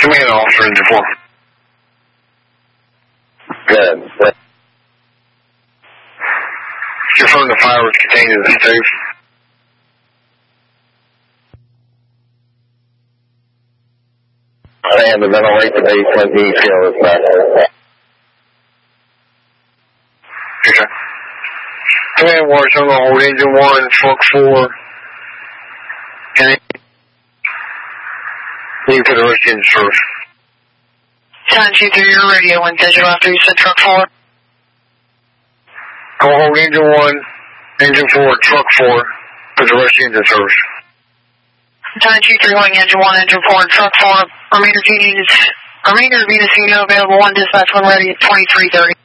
Command officer, engine 4. Good. Confirm the fire was contained in the stove. And to ventilate the basement detail is best. Okay. Command watch, I'm going to hold engine 1, truck 4. And you can put the rest in service. 923, your radio when digital after you said truck 4. I'll hold engine 1, engine 4, truck 4, put the rest in service. 923, holding engine 1, engine 4, truck 4. Remainder Venus Unit available 1 dispatch when ready at 2330.